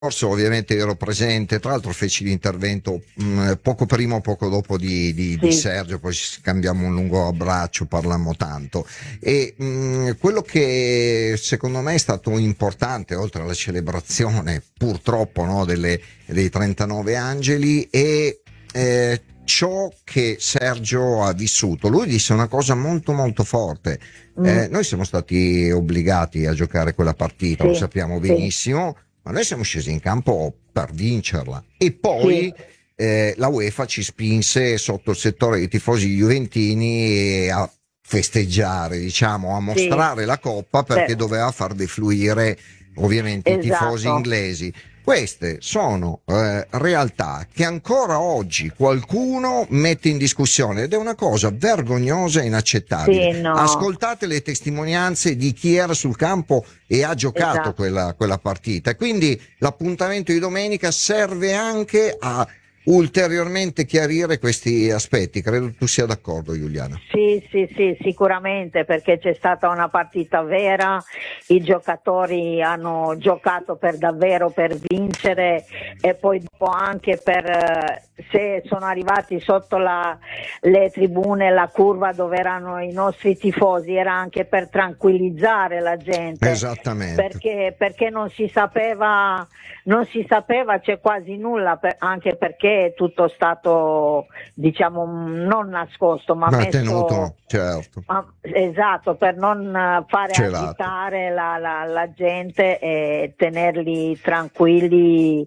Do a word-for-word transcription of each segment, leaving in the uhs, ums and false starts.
scorso ovviamente ero presente, tra l'altro feci l'intervento mh, poco prima o poco dopo di, di, di Sì, Sergio, poi ci scambiamo un lungo abbraccio, parlammo tanto e mh, quello che secondo me è stato importante, oltre alla celebrazione purtroppo, no, delle, dei trentanove angeli, è eh, ciò che Sergio ha vissuto. Lui disse una cosa molto molto forte. mm, Eh, noi siamo stati obbligati a giocare quella partita, lo sì, sappiamo sì, benissimo, ma noi siamo scesi in campo per vincerla. E sì, poi eh, la UEFA ci spinse sotto il settore dei tifosi juventini a festeggiare, diciamo, a sì, mostrare la coppa perché beh, doveva far defluire ovviamente i tifosi esatto. inglesi. Queste sono eh, realtà che ancora oggi qualcuno mette in discussione ed è una cosa vergognosa e inaccettabile. Sì, no, Ascoltate le testimonianze di chi era sul campo e ha giocato esatto. quella, quella partita. Quindi l'appuntamento di domenica serve anche a ulteriormente chiarire questi aspetti. Credo tu sia d'accordo, Giuliana. Sì, sì, sì, sicuramente perché c'è stata una partita vera, i giocatori hanno giocato per davvero per vincere e poi dopo anche per eh, se sono arrivati sotto la, le tribune, la curva dove erano i nostri tifosi, era anche per tranquillizzare la gente Esattamente. perché, perché non si sapeva, non si sapeva, c'è quasi nulla, per- anche perché è tutto stato diciamo non nascosto ma Ma messo tenuto, certo, ah, esatto, per non eh, fare celato. agitare la, la- la gente e tenerli tranquilli.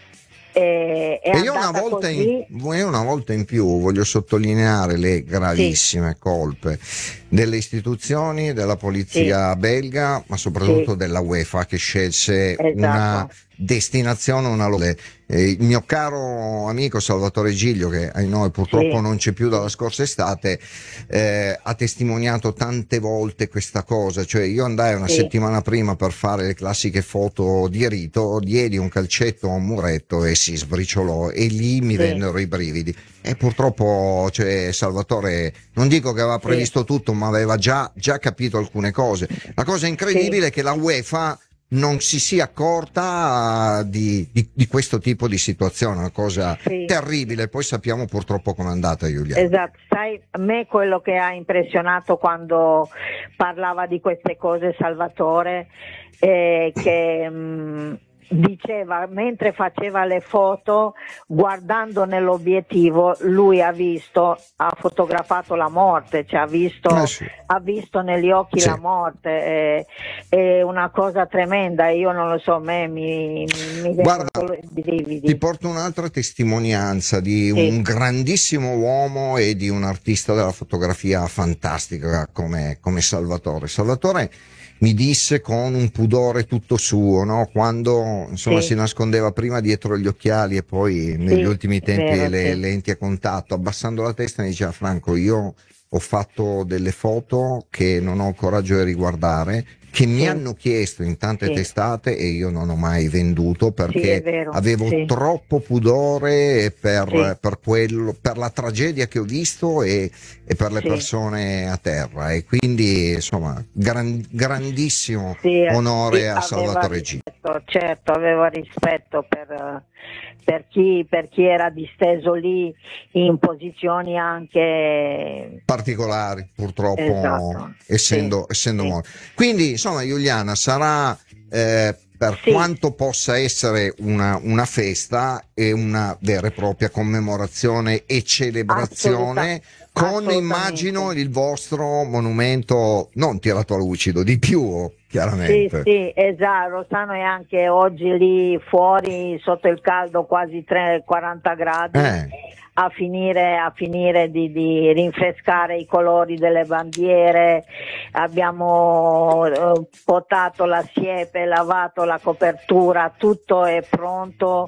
E, è E io una andata volta in, così, io una volta in più voglio sottolineare le sì, gravissime colpe delle istituzioni, della sì, polizia belga, ma sì, soprattutto della UEFA che scelse una esatto, destinazione, una lo- eh, il mio caro amico Salvatore Giglio, che ai noi purtroppo sì, non c'è più dalla sì, scorsa estate, eh, ha testimoniato tante volte questa cosa. Cioè io andai una sì, settimana prima per fare le classiche foto di rito, diedi un calcetto a un muretto e si sbriciolò e lì mi sì, vennero i brividi. E purtroppo, cioè, Salvatore non dico che aveva sì, previsto tutto, ma aveva già, già capito alcune cose. La cosa sì, incredibile è che la UEFA non si sia accorta di, di, di questo tipo di situazione, una cosa sì. terribile. Poi sappiamo purtroppo com'è andata, Giuliano. Esatto, sai, a me quello che ha impressionato quando parlava di queste cose Salvatore è che mh, diceva, mentre faceva le foto, guardando nell'obiettivo, lui ha visto, ha fotografato la morte, cioè ha Eh visto, sì. ha visto negli occhi la Sì. morte, è, è una cosa tremenda, io non lo so, a me mi, mi vengono Guarda, i ti brividi. porto un'altra testimonianza di Sì, un grandissimo uomo e di un artista della fotografia fantastica come, come Salvatore. Salvatore mi disse con un pudore tutto suo, no? Quando insomma si sì, nascondeva prima dietro gli occhiali e poi negli sì, ultimi è tempi vero, le sì. lenti a contatto, abbassando la testa mi diceva: Franco, io ho fatto delle foto che non ho il coraggio di riguardare, che mi Sì, hanno chiesto in tante sì, testate e io non ho mai venduto sì, è perché vero, avevo sì, troppo pudore sì, per, per quello, per la tragedia che ho visto e, e per le sì, persone a terra. E quindi, insomma, gran- grandissimo sì, eh, sì, onore a aveva Salvatore G. rispetto, certo, aveva rispetto per, eh, per chi, per chi era disteso lì in posizioni anche, Particolari, purtroppo, esatto, sì, essendo, essendo sì, morti. Quindi, insomma, Giuliana, sarà eh, per sì, quanto possa essere una, una festa e una vera e propria commemorazione e assoluta, celebrazione con, immagino, assolutamente. il vostro monumento non tirato a lucido, di più, Sì, chiaramente. sì, esatto, Rossano è anche oggi lì fuori sotto il caldo quasi tre, quaranta gradi Eh, a finire, a finire di, di rinfrescare i colori delle bandiere, abbiamo eh, potato la siepe, lavato la copertura, tutto è pronto.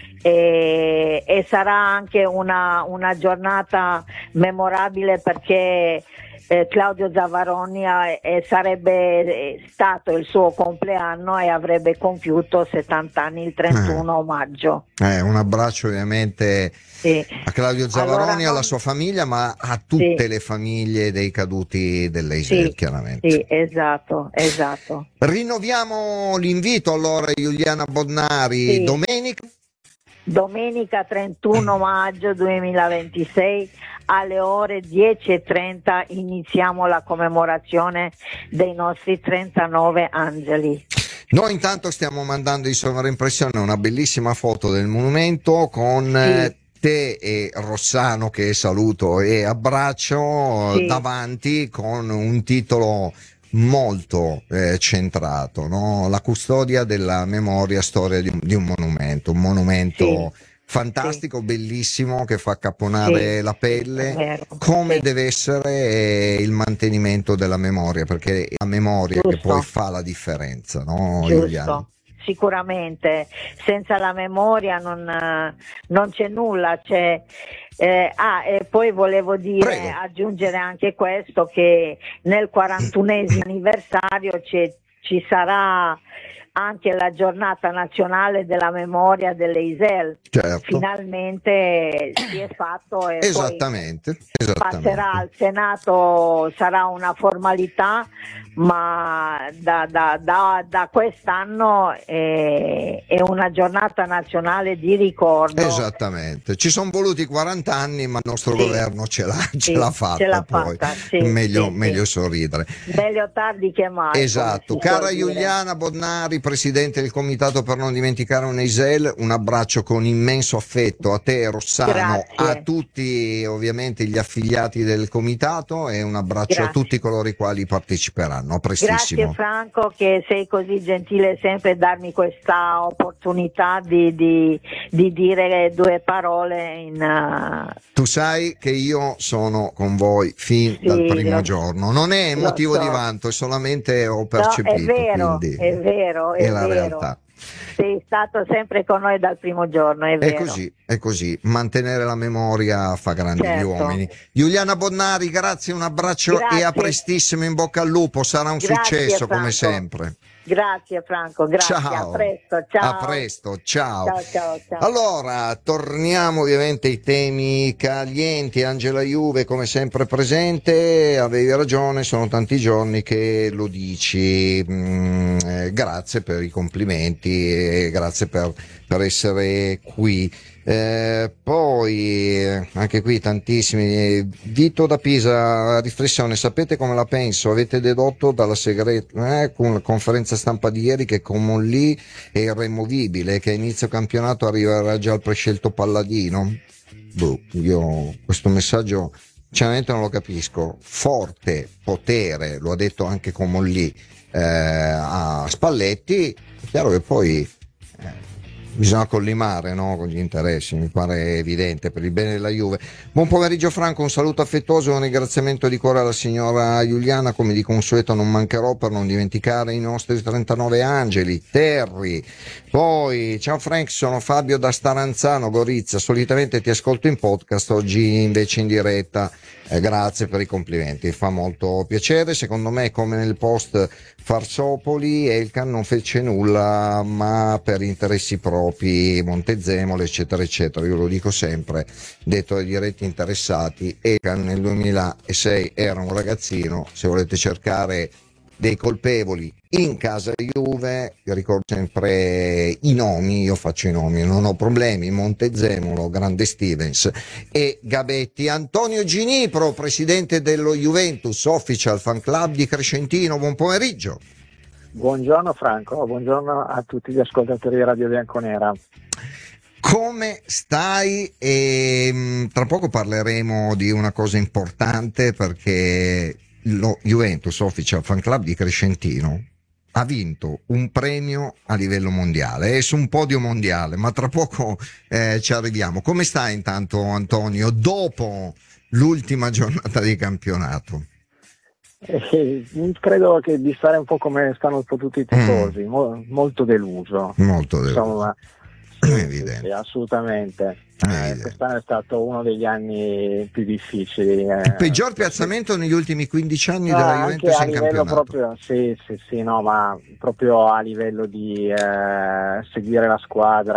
E, e sarà anche una, una giornata memorabile perché eh, Claudio Zavaroni ha- eh, sarebbe eh, stato il suo compleanno e avrebbe compiuto settanta anni il eh. trentuno maggio. Eh, un abbraccio ovviamente Sì. a Claudio Zavaroni, Allora, non- alla sua famiglia, ma a tutte Sì. le famiglie dei caduti delle Isel, Sì, chiaramente. sì, esatto, esatto. Rinnoviamo l'invito allora, Giuliana Bodnari, Sì. domenica. Domenica trentuno maggio duemilaventisei alle ore dieci e trenta iniziamo la commemorazione dei nostri trentanove angeli. Noi intanto stiamo mandando in sovraimpressione una bellissima foto del monumento con Sì. eh, te e Rossano, che saluto e abbraccio, Sì. davanti con un titolo molto eh, centrato, no? La custodia della memoria, storia di un, di un monumento, un monumento Sì. fantastico, bellissimo, che fa accapponare Sì, la è pelle, vero. come Sì. deve essere eh, il mantenimento della memoria, perché è la memoria che Giusto. poi fa la differenza, no, Giuliano? Giusto, sicuramente, senza la memoria non, eh, non c'è nulla. C'è, eh, ah, e poi volevo dire, Prego. aggiungere anche questo, che nel quarantunesimo anniversario c'è- ci sarà anche la giornata nazionale della memoria delle Isel. Certo. Finalmente si è fatto e poi Esattamente, passerà al esattamente. Senato, sarà una formalità, ma da, da- da- da quest'anno è, è una giornata nazionale di ricordo. Esattamente, ci sono voluti quaranta anni, ma il nostro Sì, governo ce l'ha, ce sì, l'ha ce fatta l'ha poi, fatta, sì, meglio, sì, meglio sì. sorridere. Meglio tardi che mai, Esatto, come si cara suol dire. Giuliana Bodnari, presidente del comitato per non dimenticare un Isel, un abbraccio con immenso affetto a te, Rossano, a Grazie, tutti ovviamente gli affiliati del comitato e un abbraccio a grazie. tutti coloro i quali parteciperanno. A Grazie prestissimo. Franco, che sei così gentile sempre a darmi questa opportunità di, di- di dire due parole in... uh, Tu sai che io sono con voi fin Sì, dal primo lo- giorno, non è lo motivo di so. vanto, è solamente ho No, è percepito, vero, quindi è vero, è è la vero. realtà. Sei stato sempre con noi dal primo giorno, è È vero. così, è così, mantenere la memoria fa grandi gli Certo. uomini. Giuliana Bodnari, grazie, un abbraccio e a Grazie. prestissimo, in bocca al lupo, sarà un Grazie, successo come Franco. sempre. Grazie Franco, grazie. Ciao. A presto, ciao. A presto, ciao. Ciao, ciao, ciao. Allora, torniamo ovviamente ai temi calienti. Angela Juve, come sempre presente, avevi ragione, sono tanti giorni che lo dici. Mm, eh, grazie per i complimenti e grazie per, per essere qui. Eh, poi eh, anche qui tantissimi. Vito da Pisa, riflessione: sapete come la penso? Avete dedotto dalla segreta eh, con la conferenza stampa di ieri che Comolli è irremovibile, che a inizio campionato arriverà già il prescelto Palladino? Boh, io questo messaggio sinceramente non lo capisco. Forte potere, lo ha detto anche Comolli eh, a Spalletti. È chiaro che poi eh, bisogna collimare, no, con gli interessi, mi pare evidente, per il bene della Juve. Buon pomeriggio Franco, un saluto affettuoso e un ringraziamento di cuore alla signora Giuliana, come di consueto non mancherò per non dimenticare i nostri trentanove angeli, Terry. Poi, ciao Frank, sono Fabio da Staranzano, Gorizia, solitamente ti ascolto in podcast, oggi invece in diretta. Eh, grazie per i complimenti, fa molto piacere. Secondo me, come nel post Farsopoli, Elkan non fece nulla, ma per interessi propri, Montezemolo, eccetera, eccetera. Io lo dico sempre, detto ai diretti interessati, Elkan nel duemilasei era un ragazzino. Se volete cercare dei colpevoli in casa Juve, io ricordo sempre i nomi, io faccio i nomi, non ho problemi: Montezemolo, Grande Stevens e Gabetti. Antonio Ginipro, presidente dello Juventus Official Fan Club di Crescentino, buon pomeriggio. Buongiorno Franco, buongiorno a tutti gli ascoltatori di Radio Bianconera. Come stai? E, mh, tra poco parleremo di una cosa importante, perché lo Juventus Official Fan Club di Crescentino ha vinto un premio a livello mondiale, è su un podio mondiale, ma tra poco eh, ci arriviamo. Come stai intanto Antonio, dopo l'ultima giornata di campionato? Eh, credo che di stare un po' come stanno un po' tutti i tifosi, Mm. mo- molto deluso. Molto deluso. Insomma, sì, sì, assolutamente. Eh, quest'anno è stato uno degli anni più difficili. Eh. Il peggior piazzamento negli ultimi quindici anni No, della anche Juventus a in livello campionato. proprio, sì, sì, sì, no, ma proprio a livello di eh, seguire la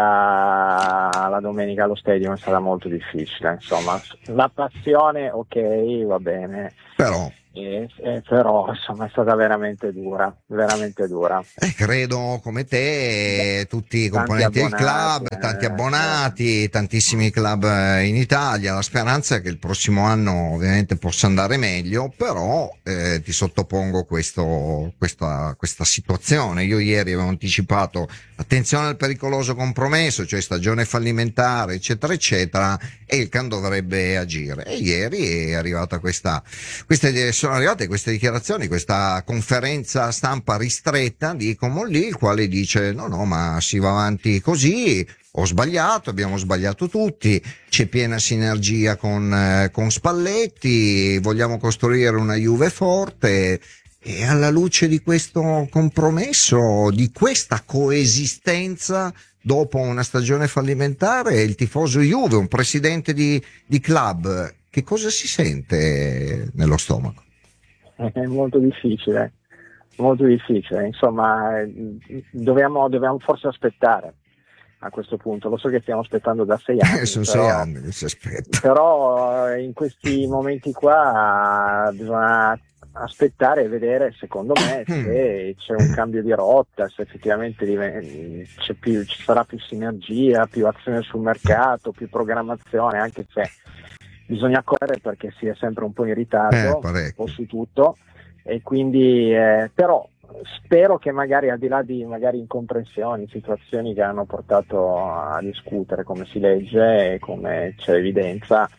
squadra la domenica allo stadio è stata molto difficile. Insomma, la passione, ok, va bene. Però Eh, eh, però insomma è stata veramente dura, veramente dura. Eh, credo come te, tutti i Tanti componenti del abbonati, club, eh, tanti eh. abbonati, tantissimi club eh, in Italia. La speranza è che il prossimo anno ovviamente possa andare meglio, però eh, ti sottopongo questo, questa, questa situazione. Io ieri avevo anticipato attenzione al pericoloso compromesso, cioè stagione fallimentare, eccetera, eccetera, e il Can dovrebbe agire. E ieri è arrivata questa, queste, sono arrivate queste dichiarazioni, questa conferenza stampa ristretta di Comolli, il quale dice no no ma si va avanti così, ho sbagliato, abbiamo sbagliato tutti, c'è piena sinergia con, eh, con Spalletti, vogliamo costruire una Juve forte. E alla luce di questo compromesso, di questa coesistenza dopo una stagione fallimentare, il tifoso Juve, un presidente di, di club, che cosa si sente nello stomaco? È molto difficile, molto difficile, insomma dobbiamo, dobbiamo forse aspettare a questo punto, lo so che stiamo aspettando da sei anni, Eh, sono però, sei anni che si aspetta. Però in questi momenti qua bisogna aspettare e vedere, secondo me, se c'è un cambio di rotta, se effettivamente c'è più, ci sarà più sinergia, più azione sul mercato, più programmazione, anche se bisogna correre perché si è sempre un po' in ritardo, Eh, un po' su tutto, e quindi eh, però spero che magari al di là di magari incomprensioni, situazioni che hanno portato a discutere, come si legge e come c'è evidenza,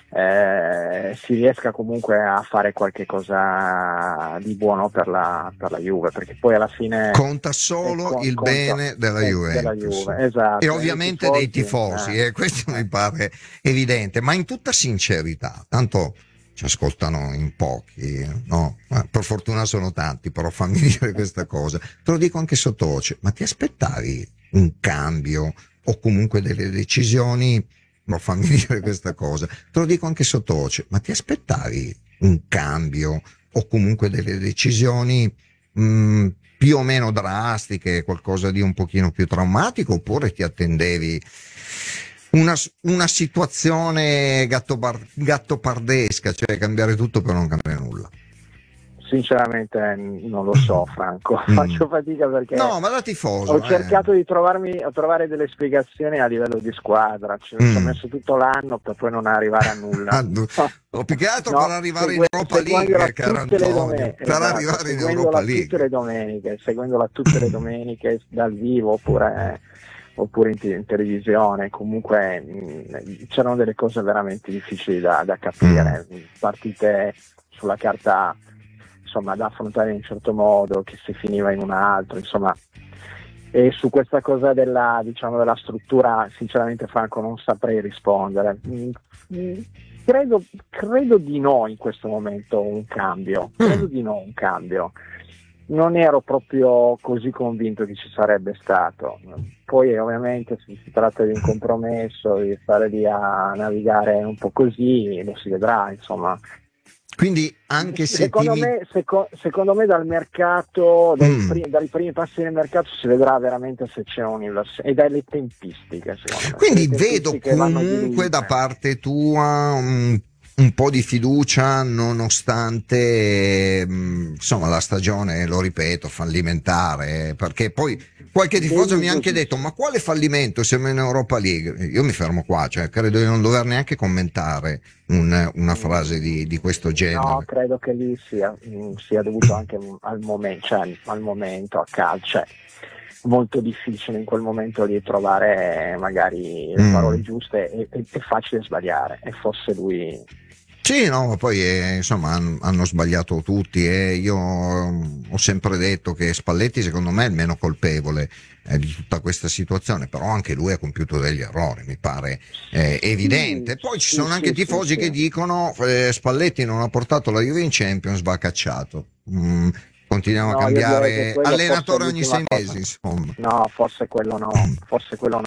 eh, si riesca comunque a fare qualche cosa di buono per la, per la Juve, perché poi alla fine conta solo con, il conta, bene della eh, Juventus, della Juve, esatto, e ovviamente tifosi, dei tifosi, eh, eh, questo eh. mi pare evidente, ma in tutta sincerità, tanto ci ascoltano in pochi, no? Ma per fortuna sono tanti, però fammi dire questa cosa, te lo dico anche sottovoce, ma ti aspettavi un cambio o comunque delle decisioni? No, fammi dire questa cosa, te lo dico anche sottovoce, ma ti aspettavi un cambio o comunque delle decisioni mh, più o meno drastiche, qualcosa di un pochino più traumatico, oppure ti attendevi una, una situazione gattobar- gattopardesca, cioè cambiare tutto per non cambiare nulla? Sinceramente non lo so, Franco, Mm. faccio fatica perché No, ma da tifoso, ho cercato eh. di trovarmi, a trovare delle spiegazioni a livello di squadra, ci mm. ci ho messo tutto l'anno per poi non arrivare a nulla. O più che altro no, per arrivare segue, in Europa League, caro Antonio, domen- per esatto, arrivare in seguendola Europa tutte League. le domeniche, seguendola tutte le domeniche dal vivo oppure, oppure in, in televisione, comunque mh, c'erano delle cose veramente difficili da, da capire, mm. partite sulla carta insomma da affrontare in un certo modo che si finiva in un altro, insomma, e su questa cosa della, diciamo, della struttura sinceramente Franco non saprei rispondere. Credo, credo di no in questo momento un cambio, credo di no un cambio. Non ero proprio così convinto che ci sarebbe stato. Poi ovviamente se si tratta di un compromesso, di stare lì a navigare un po' così, lo si vedrà, insomma. Quindi anche se secondo, ti... me, seco, secondo me dal mercato, dai, mm. primi, dai primi passi del mercato si vedrà veramente se c'è un'inversione, e dalle tempistiche, secondo me. Quindi tempistiche vedo comunque da parte tua un, un po' di fiducia, nonostante mh, insomma la stagione, lo ripeto, fallimentare, perché poi qualche tifoso mi ha anche detto ma quale fallimento, siamo in Europa League? Io mi fermo qua, cioè credo di non dover neanche commentare un, una frase di, di questo genere. No, credo che lì sia, sia dovuto anche al momento, cioè al momento, a calcio, cioè, molto difficile in quel momento lì trovare magari le mm. parole giuste, e è facile sbagliare, e fosse lui. Sì, no, ma poi eh, insomma hanno, hanno sbagliato tutti, e eh. io um, ho sempre detto che Spalletti secondo me è il meno colpevole eh, di tutta questa situazione, però anche lui ha compiuto degli errori, mi pare eh, evidente. Poi ci sono sì, anche sì, tifosi sì, che sì. dicono eh, Spalletti non ha portato la Juve in Champions, va cacciato. Mm, continuiamo No, a cambiare allenatore ogni sei cosa. mesi, insomma. No, forse quello no, forse quello no.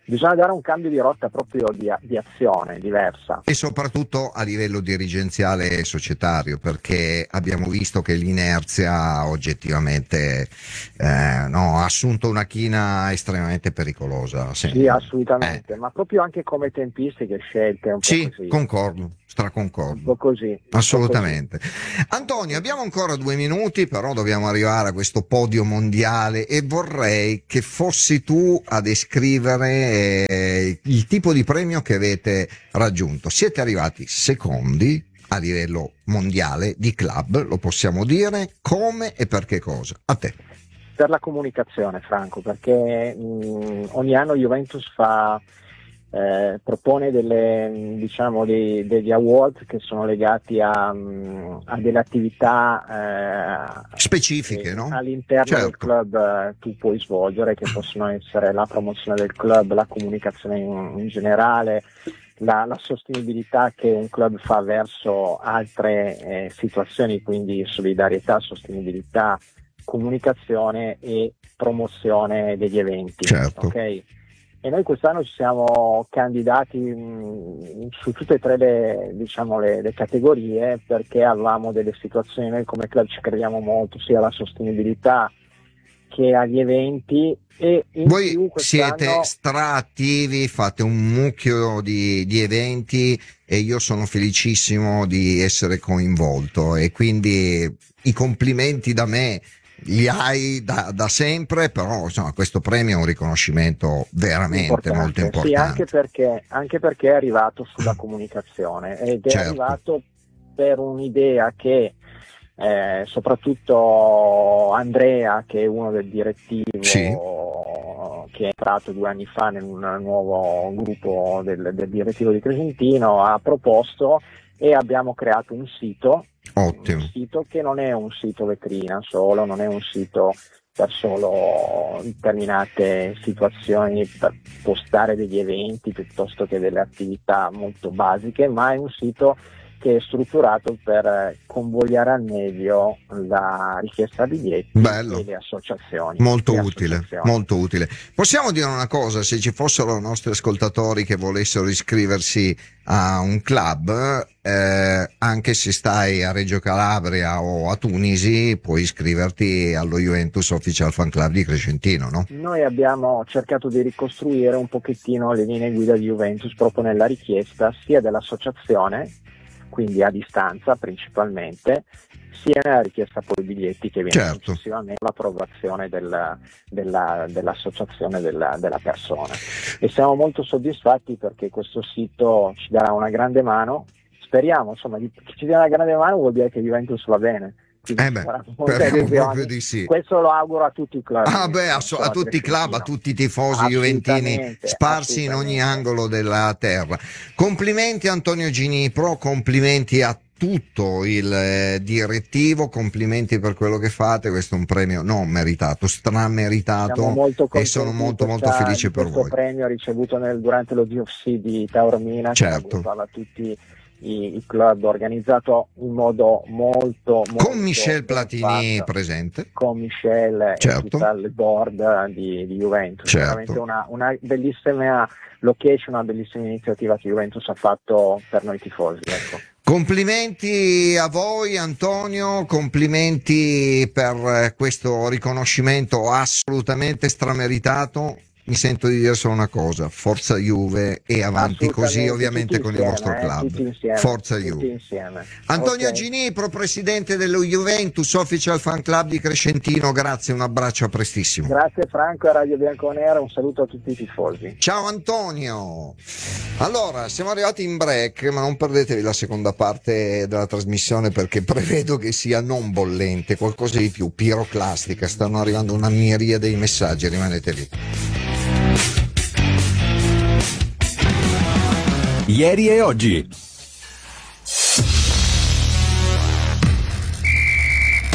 bisogna dare un cambio di rotta proprio di, di azione diversa. E soprattutto a livello dirigenziale e societario, perché abbiamo visto che l'inerzia oggettivamente eh, no, ha assunto una china estremamente pericolosa. Sempre. Sì, assolutamente, eh. ma proprio anche come tempistiche scelte, un sì, po' così. concordo. Straconcordo. Un po' così. Assolutamente. Un po' così. Antonio, abbiamo ancora due minuti, però dobbiamo arrivare a questo podio mondiale e vorrei che fossi tu a descrivere eh, il tipo di premio che avete raggiunto. Siete arrivati secondi a livello mondiale di club, lo possiamo dire, come e per che cosa? A te. Per la comunicazione, Franco, perché mh, ogni anno Juventus fa Eh, propone delle, diciamo, dei, degli award che sono legati a, a delle attività eh, specifiche, no? all'interno certo. del club eh, tu puoi svolgere, che possono essere la promozione del club, la comunicazione in, in generale, la, la sostenibilità che un club fa verso altre eh, situazioni, quindi solidarietà, sostenibilità, comunicazione e promozione degli eventi. Certo. Okay? E noi quest'anno ci siamo candidati mh, su tutte e tre le, diciamo, le, le categorie, perché avevamo delle situazioni, noi come club ci crediamo molto sia alla sostenibilità che agli eventi. E in voi più siete straattivi, fate un mucchio di, di eventi e io sono felicissimo di essere coinvolto, e quindi i complimenti da me li hai da, da sempre, però insomma questo premio è un riconoscimento veramente importante, molto importante. Sì, anche perché, anche perché è arrivato sulla comunicazione ed è certo. arrivato per un'idea che eh, soprattutto Andrea, che è uno del direttivo, sì. che è entrato due anni fa nel nuovo gruppo del, del direttivo di Crescentino, ha proposto, e abbiamo creato un sito. Ottimo. Un sito che non è un sito vetrina solo, non è un sito per solo determinate situazioni, per postare degli eventi piuttosto che delle attività molto basiche, ma è un sito che è strutturato per convogliare al meglio la richiesta di biglietti Bello. e le associazioni. Molto le utile, associazioni. molto utile. Possiamo dire una cosa: se ci fossero nostri ascoltatori che volessero iscriversi a un club, eh, anche se stai a Reggio Calabria o a Tunisi, puoi iscriverti allo Juventus Official Fan Club di Crescentino, no? Noi abbiamo cercato di ricostruire un pochettino le linee guida di Juventus proprio nella richiesta sia dell'associazione, quindi a distanza principalmente, sia nella richiesta poi biglietti che viene certo. successivamente l'approvazione del, della, dell'associazione della, della persona. E siamo molto soddisfatti perché questo sito ci darà una grande mano. Speriamo, insomma, che ci dia una grande mano vuol dire che Juventus va bene. Eh beh, speriamo proprio di sì. Questo lo auguro a tutti i club. Ah beh, a, a tutti i club, a tutti i tifosi juventini sparsi in ogni angolo della terra. Complimenti Antonio Ginipro, complimenti a tutto il eh, direttivo, complimenti per quello che fate. Questo è un premio non meritato, strameritato, e sono molto molto felice per voi. Questo premio ricevuto nel, durante lo G O F C di Taormina, certo. che a tutti I, i club, organizzato in modo molto, molto con Michel Platini fatto, presente, con Michel certo. e tutto il board di, di Juventus. Certo. Veramente una, una bellissima location, una bellissima iniziativa che Juventus ha fatto per noi tifosi, ecco. Complimenti a voi Antonio, complimenti per questo riconoscimento assolutamente strameritato. Mi sento di dire solo una cosa: forza Juve, e avanti così, ovviamente con insieme, il vostro club. Eh, insieme, forza Juve. Insieme. Antonio Okay. Ginipro, presidente dello Juventus Official Fan Club di Crescentino, grazie, un abbraccio, a prestissimo. Grazie Franco, a Radio Bianconera, un saluto a tutti i tifosi. Ciao Antonio. Allora, siamo arrivati in break, ma non perdetevi la seconda parte della trasmissione, perché prevedo che sia non bollente, qualcosa di più, piroclastica. Stanno arrivando una miriade di messaggi, rimanete lì. Ieri e oggi.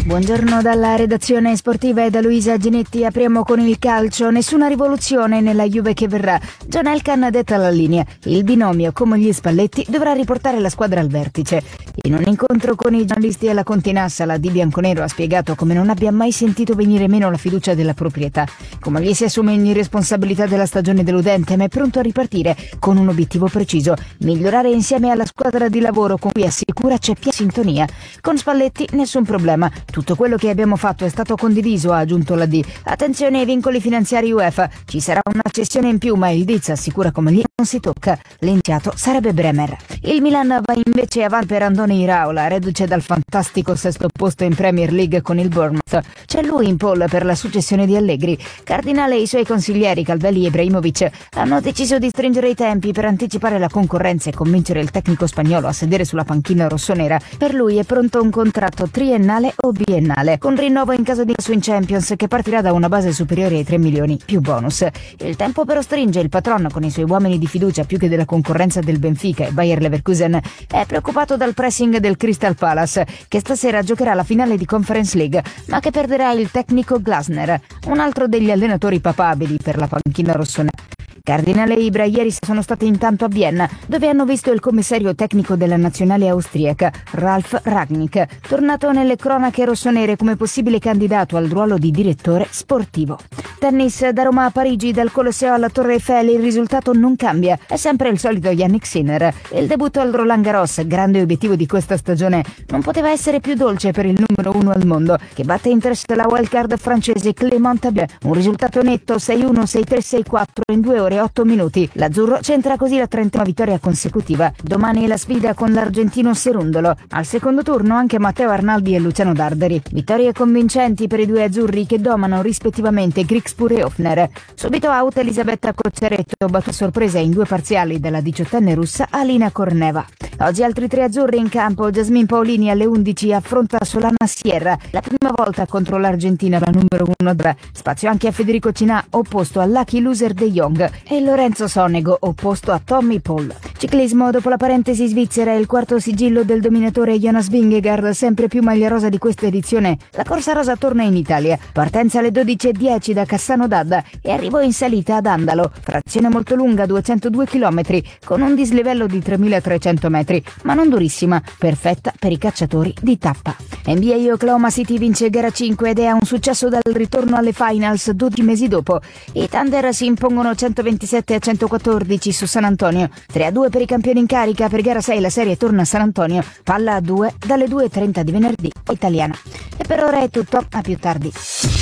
Buongiorno dalla redazione sportiva e da Luisa Ginetti. Apriamo con il calcio. Nessuna rivoluzione nella Juve che verrà. John Elkann detta la linea. Il binomio Comogli Spalletti dovrà riportare la squadra al vertice. In un incontro con i giornalisti alla Continassa, la di Bianconero ha spiegato come non abbia mai sentito venire meno la fiducia della proprietà. Comogli si assume ogni responsabilità della stagione deludente, ma è pronto a ripartire con un obiettivo preciso: migliorare insieme alla squadra di lavoro con cui assicura c'è piena sintonia. Con Spalletti nessun problema. Tutto quello che abbiamo fatto è stato condiviso, ha aggiunto la D. Attenzione ai vincoli finanziari UEFA. Ci sarà una cessione in più, ma il Diz assicura come lì non si tocca. L'iniziato sarebbe Bremer. Il Milan va invece avanti per Andoni Iraola, reduce dal fantastico sesto posto in Premier League con il Bournemouth. C'è lui in pole per la successione di Allegri. Cardinale e i suoi consiglieri Calvelli e Ibrahimovic hanno deciso di stringere i tempi per anticipare la concorrenza e convincere il tecnico spagnolo a sedere sulla panchina rossonera. Per lui è pronto un contratto triennale o biennale, con rinnovo in caso di ingresso in Champions, che partirà da una base superiore ai tre milioni più bonus. Il tempo però stringe. Il patron, con i suoi uomini di fiducia più che della concorrenza del Benfica e Bayer Leverkusen, è preoccupato dal pressing del Crystal Palace, che stasera giocherà la finale di Conference League, ma che perderà il tecnico Glasner, un altro degli allenatori papabili per la panchina rossonera. Cardinale e Ibra ieri sono stati intanto a Vienna, dove hanno visto il commissario tecnico della nazionale austriaca, Ralf Rangnick, tornato nelle cronache rossonere come possibile candidato al ruolo di direttore sportivo. Tennis: da Roma a Parigi, dal Colosseo alla Torre Eiffel, il risultato non cambia, è sempre il solito Yannick Sinner. Il debutto al Roland Garros, grande obiettivo di questa stagione, non poteva essere più dolce per il numero uno al mondo, che batte in testa la wildcard francese Clément Tabet. Un risultato netto sei uno, sei tre, sei quattro in due ore e otto minuti. L'azzurro centra così la trentesima vittoria consecutiva. Domani la sfida con l'argentino Cerundolo. Al secondo turno anche Matteo Arnaldi e Luciano Darderi. Vittorie convincenti per i due azzurri, che domano rispettivamente Grigspur e Hofner. Subito out Elisabetta Cocciaretto, battuta sorpresa in due parziali dalla diciottenne russa Alina Korneva. Oggi altri tre azzurri in campo. Jasmine Paolini alle undici affronta Solana Sierra, la prima volta contro l'Argentina, la numero uno. Spazio anche a Federico Cinà, opposto al lucky loser De Jong, e Lorenzo Sonego, opposto a Tommy Paul. Ciclismo: dopo la parentesi svizzera e il quarto sigillo del dominatore Jonas Vingegaard, sempre più maglia rosa di questa edizione, la corsa rosa torna in Italia. Partenza alle dodici e dieci da Cassano d'Adda e arrivo in salita ad Andalo. Frazione molto lunga, duecentodue chilometri, con un dislivello di tremilatrecento metri, ma non durissima, perfetta per i cacciatori di tappa. N B A: Oklahoma City vince gara cinque ed è a un successo dal ritorno alle finals dodici mesi dopo. I Thunder si impongono centoventisette a centoquattordici su San Antonio. tre a due per i campioni in carica. Per gara sei la serie torna a San Antonio. Palla a due dalle due e trenta di venerdì italiana. E per ora è tutto, a più tardi.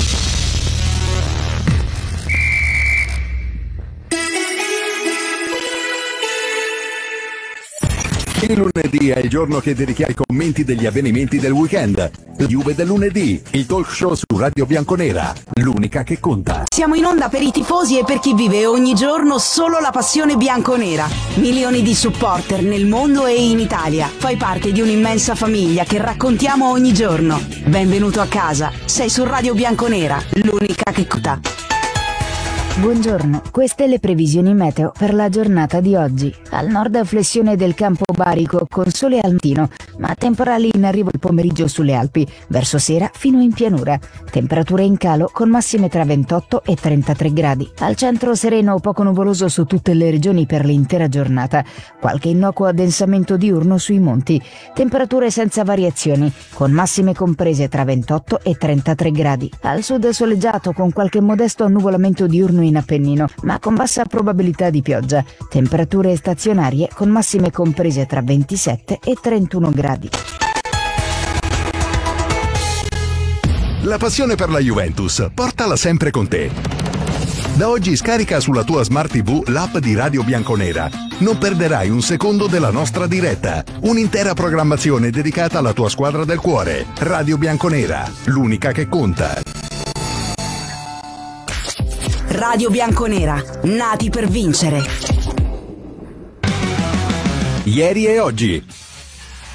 Il lunedì è il giorno che dedichiamo ai commenti degli avvenimenti del weekend. La Juve del lunedì, il talk show su Radio Bianconera, l'unica che conta. Siamo in onda per i tifosi e per chi vive ogni giorno solo la passione bianconera. Milioni di supporter nel mondo e in Italia. Fai parte di un'immensa famiglia che raccontiamo ogni giorno. Benvenuto a casa. Sei su Radio Bianconera, l'unica che conta. Buongiorno, queste le previsioni meteo per la giornata di oggi. Al nord flessione del campo barico con sole al mattino, ma temporali in arrivo il pomeriggio sulle Alpi, verso sera fino in pianura. Temperature in calo con massime tra ventotto e trentatré gradi. Al centro sereno o poco nuvoloso su tutte le regioni per l'intera giornata. Qualche innocuo addensamento diurno sui monti. Temperature senza variazioni, con massime comprese tra ventotto e trentatré gradi. Al sud soleggiato con qualche modesto annuvolamento diurno in Appennino, ma con bassa probabilità di pioggia. Temperature stazionarie con massime comprese tra ventisette e trentuno gradi. La passione per la Juventus, portala sempre con te. Da oggi scarica sulla tua Smart tivù l'app di Radio Bianconera. Non perderai un secondo della nostra diretta. Un'intera programmazione dedicata alla tua squadra del cuore. Radio Bianconera, l'unica che conta. Radio Bianconera, nati per vincere. Ieri e oggi.